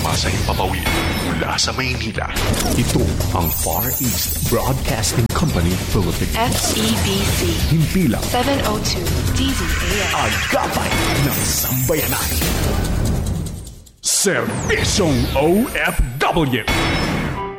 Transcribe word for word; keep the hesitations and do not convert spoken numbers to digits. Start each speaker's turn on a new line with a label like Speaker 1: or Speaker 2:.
Speaker 1: programa sa himpapawid mula sa Maynila. Ito ang Far East Broadcasting Company Philippines.
Speaker 2: F E B C.
Speaker 1: Himpilang
Speaker 2: seven oh two D Z A M.
Speaker 1: Agapay ng Sambayanan. Servisyong O F W.